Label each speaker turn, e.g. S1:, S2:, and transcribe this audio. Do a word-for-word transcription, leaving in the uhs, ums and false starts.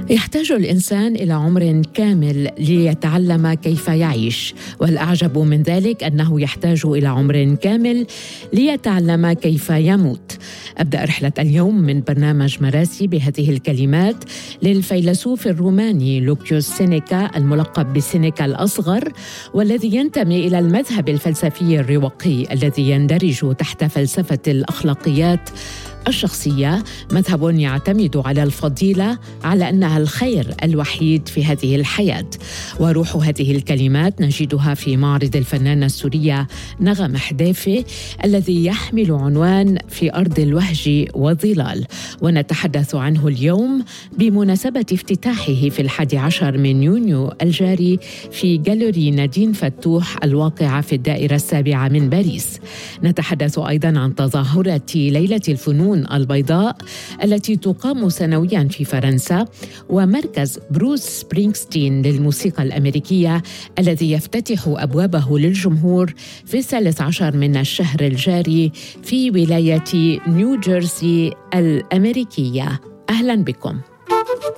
S1: يحتاج الإنسان إلى عمر كامل ليتعلم كيف يعيش، والأعجب من ذلك أنه يحتاج إلى عمر كامل ليتعلم كيف يموت. أبدأ رحلة اليوم من برنامج مراسي بهذه الكلمات للفيلسوف الروماني لوكيوس سينيكا الملقب بسينيكا الأصغر، والذي ينتمي إلى المذهب الفلسفي الرواقي الذي يندرج تحت فلسفة الأخلاقيات الشخصية، مذهب يعتمد على الفضيلة على أنها الخير الوحيد في هذه الحياة. وروح هذه الكلمات نجدها في معرض الفنانة السورية نغم حدافي الذي يحمل عنوان في أرض الوهج والظلال، ونتحدث عنه اليوم بمناسبة افتتاحه في الحادي عشر من يونيو الجاري في جاليري نادين فتوح الواقعة في الدائرة السابعة من باريس. نتحدث أيضا عن تظاهرة ليلة الفنون البيضاء التي تقام سنويا في فرنسا، ومركز بروس سبرينغستين للموسيقى الأمريكية الذي يفتتح أبوابه للجمهور في الثالث عشر من الشهر الجاري في ولاية نيو جيرسي الأمريكية. أهلا بكم.